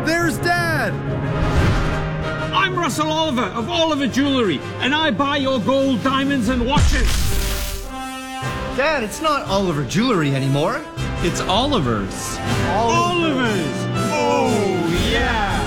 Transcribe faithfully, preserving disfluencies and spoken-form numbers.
There's Dad! I'm Russell Oliver of Oliver Jewelry, and I buy your gold, diamonds, and watches. Dad, it's not Oliver Jewelry anymore. It's Oliver's. Oliver's.